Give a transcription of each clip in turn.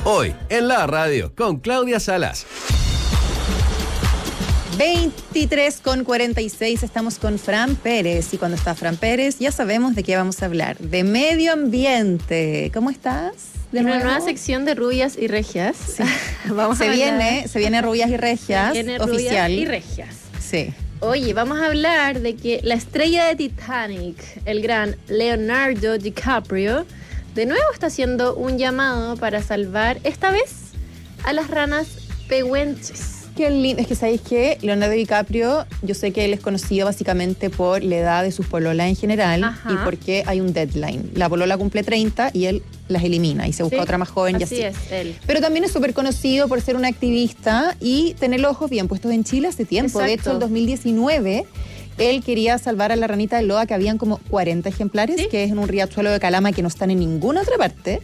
Hoy en la radio con Claudia Salas. 23:46, estamos con Fran Pérez. Y cuando está Fran Pérez, ya sabemos de qué vamos a hablar. De medio ambiente. ¿Cómo estás? Una nueva sección de Rubias y Regias. Sí. Se viene Rubias y Regias. Oficial. Rubias y Regias. Sí. Oye, vamos a hablar de que la estrella de Titanic, el gran Leonardo DiCaprio, de nuevo está haciendo un llamado para salvar, esta vez, a las ranas pehuenches. Qué lindo. Es que, ¿sabéis qué? Leonardo DiCaprio, yo sé que él es conocido básicamente por la edad de sus pololas en general. Ajá. Y porque hay un deadline. La polola cumple 30 y él las elimina y se busca otra más joven y así. Es él. Pero también es súper conocido por ser un activista y tener los ojos bien puestos en Chile hace tiempo. Exacto. De hecho, en 2019... él quería salvar a la ranita de Loa, que habían como 40 ejemplares, ¿sí? Que es en un riachuelo de Calama que no están en ninguna otra parte.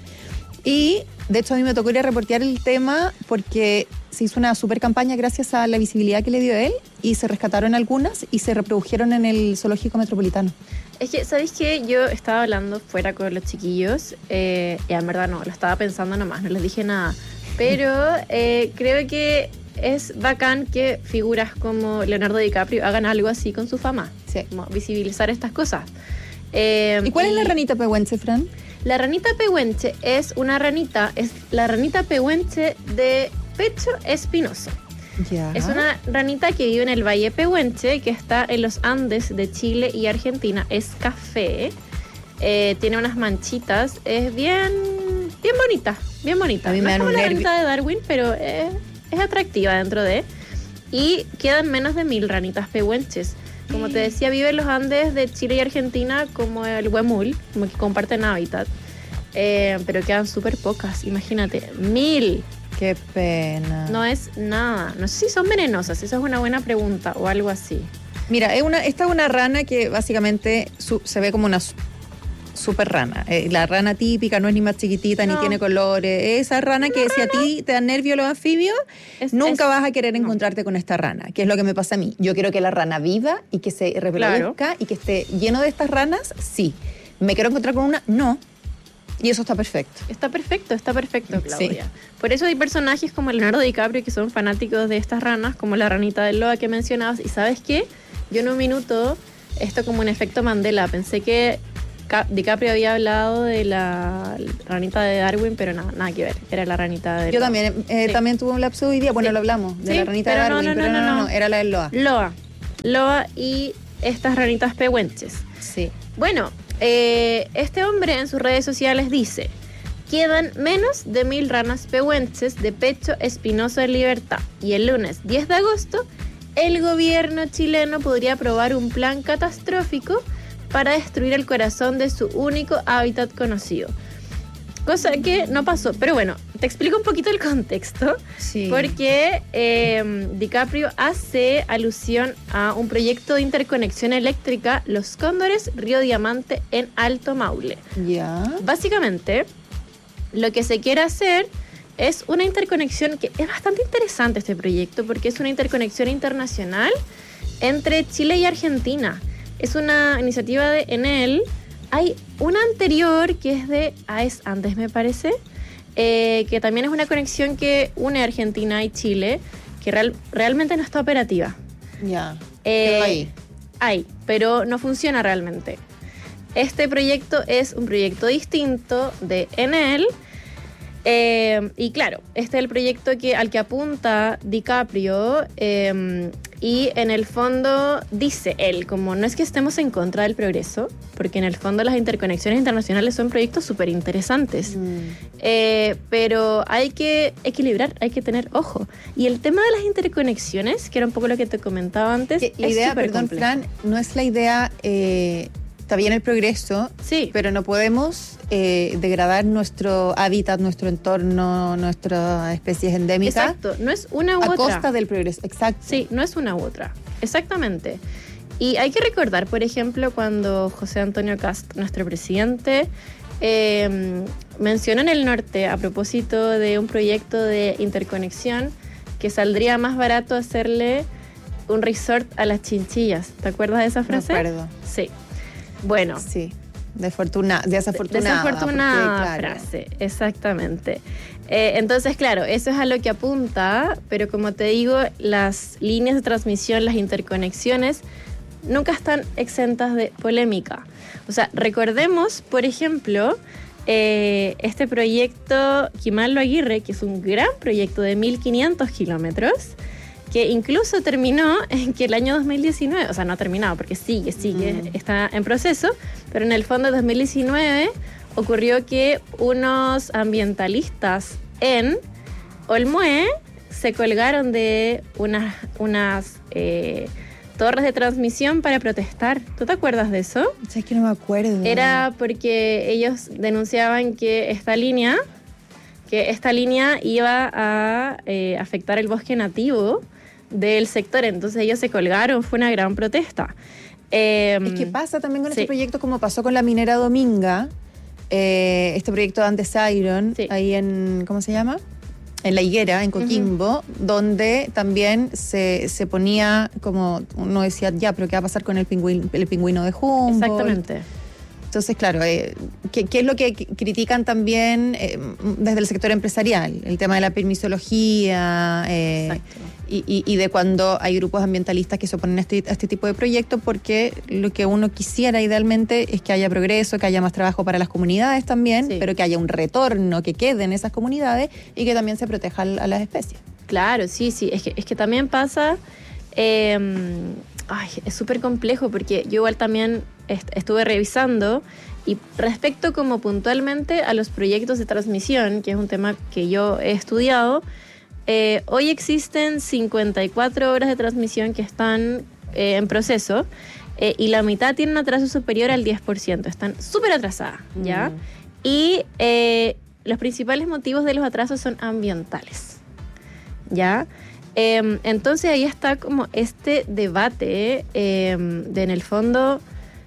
Y de hecho a mí me tocó ir a reportear el tema porque se hizo una super campaña gracias a la visibilidad que le dio él y se rescataron algunas y se reprodujeron en el Zoológico Metropolitano. Es que, ¿sabéis qué? Yo estaba hablando fuera con los chiquillos y en verdad no, lo estaba pensando nomás, no les dije nada. Pero creo que es bacán que figuras como Leonardo DiCaprio hagan algo así con su fama. Sí. Como visibilizar estas cosas. ¿Y cuál es la ranita pehuenche, Fran? La ranita pehuenche es la ranita pehuenche de pecho espinoso. Ya. Es una ranita que vive en el Valle Pehuenche, que está en los Andes de Chile y Argentina. Es café, tiene unas manchitas, es bien bonita, bien bonita. A mí no me es dan como un la nervio. ranita de Darwin, pero es atractiva dentro de. Y quedan menos de 1000 ranitas pehuenches. Como te decía, vive en los Andes de Chile y Argentina, como el huemul, como que comparten hábitat. Pero quedan súper pocas, imagínate, 1000. Qué pena. No es nada. No sé si son venenosas, esa es una buena pregunta o algo así. Mira, esta es una rana que básicamente se ve como una super rana. La rana típica no es ni más chiquitita ni tiene colores. Esa rana que si a ti te dan nervio los anfibios, nunca vas a querer encontrarte con esta rana, que es lo que me pasa a mí. Yo quiero que la rana viva y que se reproduzca y que esté lleno de estas ranas, sí. ¿Me quiero encontrar con una? No. Y eso está perfecto. Está perfecto, Claudia. Sí. Por eso hay personajes como Leonardo DiCaprio que son fanáticos de estas ranas, como la ranita de Loa que mencionabas. ¿Y sabes qué? Yo en un minuto, esto como un efecto Mandela, pensé que DiCaprio había hablado de la ranita de Darwin, pero nada que ver. Era la ranita de Yo Loa. también tuve un lapso hoy día. Bueno, lo hablamos de la ranita de Darwin, pero no, era la de Loa. Loa y estas ranitas pehuenches. Sí. Bueno, este hombre en sus redes sociales dice: quedan menos de 1000 ranas pehuenches de pecho espinoso en libertad. Y el lunes 10 de agosto, el gobierno chileno podría aprobar un plan catastrófico para destruir el corazón de su único hábitat conocido. Cosa que no pasó. Pero bueno, te explico un poquito el contexto. Sí. Porque DiCaprio hace alusión a un proyecto de interconexión eléctrica, Los Cóndores, Río Diamante, en Alto Maule. Ya. Básicamente, lo que se quiere hacer es una interconexión que es bastante interesante este proyecto, porque es una interconexión internacional entre Chile y Argentina. Es una iniciativa de Enel. Hay una anterior que es de AES Andes, me parece, que también es una conexión que une Argentina y Chile, que realmente no está operativa. Ya. Hay, pero no funciona realmente. Este proyecto es un proyecto distinto de Enel. Y claro, este es el proyecto al que apunta DiCaprio. Y en el fondo dice él, como no es que estemos en contra del progreso, porque en el fondo las interconexiones internacionales son proyectos súper interesantes, pero hay que equilibrar, hay que tener ojo. Y el tema de las interconexiones, que era un poco lo que te comentaba antes, la idea, perdón, Fran, no es la idea, está bien el progreso, sí, pero no podemos degradar nuestro hábitat, nuestro entorno, nuestras especies endémicas. Exacto, no es una u otra. A costa del progreso, exacto. Sí, no es una u otra, exactamente. Y hay que recordar, por ejemplo, cuando José Antonio Kast, nuestro presidente, mencionó en el norte, a propósito de un proyecto de interconexión, que saldría más barato hacerle un resort a las chinchillas. ¿Te acuerdas de esa frase? Me acuerdo. Sí. Bueno, sí. desafortunada. Desafortunada frase, exactamente. Entonces, claro, eso es a lo que apunta, pero como te digo, las líneas de transmisión, las interconexiones, nunca están exentas de polémica. O sea, recordemos, por ejemplo, este proyecto Kimallo Aguirre, que es un gran proyecto de 1.500 kilómetros, que incluso terminó en que el año 2019, o sea, no ha terminado porque sigue, está en proceso, pero en el fondo de 2019 ocurrió que unos ambientalistas en Olmué se colgaron de unas torres de transmisión para protestar. ¿Tú te acuerdas de eso? Es que no me acuerdo. Era porque ellos denunciaban que esta línea iba a afectar el bosque nativo del sector, entonces ellos se colgaron, fue una gran protesta. Es que pasa también con este proyecto como pasó con la minera Dominga, este proyecto de Andes Iron, ahí en, ¿cómo se llama? En La Higuera, en Coquimbo, donde también se ponía como, uno decía, ya, pero ¿qué va a pasar con el pingüino de Humboldt? Exactamente. Entonces, claro, ¿qué es lo que critican también desde el sector empresarial? El tema de la permisología y de cuando hay grupos ambientalistas que se oponen a este tipo de proyectos, porque lo que uno quisiera idealmente es que haya progreso, que haya más trabajo para las comunidades también, pero que haya un retorno que quede en esas comunidades y que también se proteja a las especies. Claro, sí, es que también pasa... es súper complejo porque yo igual también estuve revisando y respecto como puntualmente a los proyectos de transmisión, que es un tema que yo he estudiado, hoy existen 54 horas de transmisión que están en proceso y la mitad tienen un atraso superior al 10%, están súper atrasadas, ¿ya? Y los principales motivos de los atrasos son ambientales, ¿ya? Entonces ahí está como este debate de en el fondo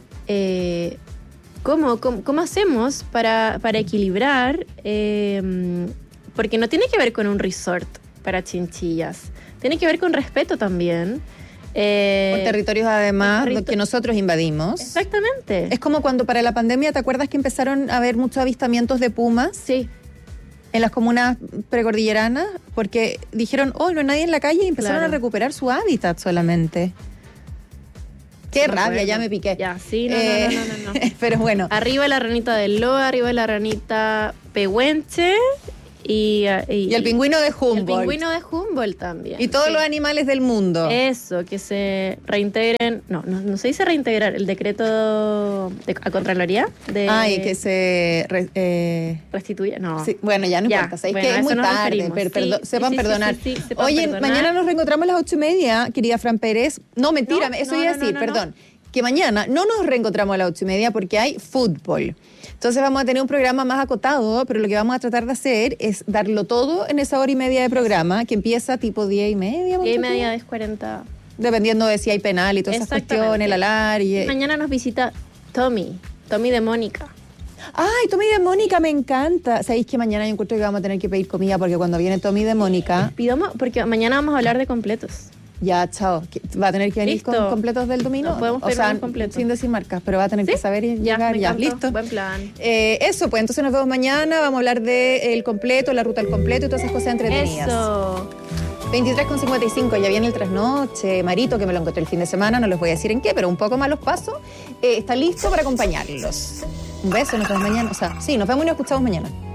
¿cómo hacemos para equilibrar porque no tiene que ver con un resort para chinchillas, tiene que ver con respeto también por territorios además que nosotros invadimos. Exactamente. Es como cuando para la pandemia, ¿te acuerdas que empezaron a haber muchos avistamientos de pumas? Sí. En las comunas precordilleranas, porque dijeron, no hay nadie en la calle y empezaron a recuperar su hábitat solamente. Qué rabia, ya me piqué. Ya, sí, no. Pero bueno. Arriba la ranita del Loa, arriba la ranita pehuenche y el pingüino de Humboldt. El pingüino de Humboldt también. Y todos los animales del mundo. Eso, que se reintegren. No se dice reintegrar, el decreto a Contraloría. Y que se restituya. No. Sí, bueno, ya no importa. Es que es muy tarde. Sepan perdonar. Oye, mañana nos reencontramos a las 8:30, querida Fran Pérez. No, mentira, eso iba a decir, perdón. Que mañana no nos reencontramos a las 8:30 porque hay fútbol. Entonces vamos a tener un programa más acotado, pero lo que vamos a tratar de hacer es darlo todo en esa hora y media de programa, que empieza tipo 10:30. 10:30, 10:40. Dependiendo de si hay penal y todas esas cuestiones, el alargue. Mañana nos visita Tommy de Mónica. Ay, Tommy de Mónica, me encanta. ¿Sabéis que mañana yo encuentro que vamos a tener que pedir comida? Porque cuando viene Tommy de Mónica... Porque mañana vamos a hablar de completos. Ya, chao. ¿Va a tener que venir con completos del dominó? No podemos pedir completos. Sin decir marcas, pero va a tener que saber y llegar. Ya, listo. Buen plan. Eso, pues entonces nos vemos mañana. Vamos a hablar del completo, la ruta al completo y todas esas cosas entretenidas. Eso. 23:55, ya viene el trasnoche. Marito, que me lo encontré el fin de semana, no les voy a decir en qué, pero un poco más los pasos. Está listo para acompañarlos. Un beso, nos vemos mañana. Nos vemos y nos escuchamos mañana.